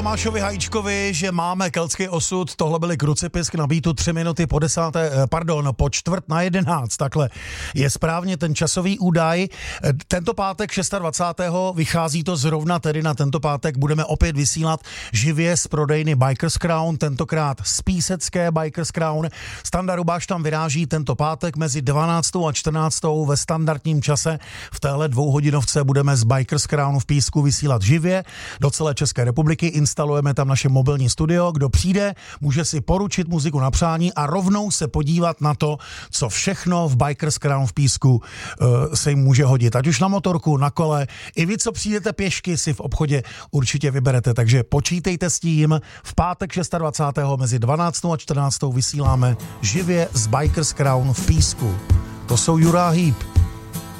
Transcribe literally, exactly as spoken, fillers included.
Tomášovi Hajíčkovi, že máme keltský osud, tohle byly Krucipisk na beatu tři minuty po desáté, pardon, po čtvrt na jedenáct, takhle je správně ten časový údaj. Tento pátek dvacátého šestého vychází to zrovna tedy na tento pátek, budeme opět vysílat živě z prodejny Bikers Crown, tentokrát z Písecké Bikers Crown. Standa Rubáš tam vyráží tento pátek mezi dvanáctou a čtrnáctou ve standardním čase. V téhle dvouhodinovce budeme z Bikers Crown v Písku vysílat živě do celé České republiky. Instalujeme tam naše mobilní studio. Kdo přijde, může si poručit muziku na přání a rovnou se podívat na to, co všechno v Bikers Crown v Písku uh, se jim může hodit. Ať už na motorku, na kole, i vy, co přijdete pěšky, si v obchodě určitě vyberete. Takže počítejte s tím. V pátek dvacátého šestého mezi dvanáctou a čtrnáctou vysíláme živě z Bikers Crown v Písku. To jsou Jura Heep.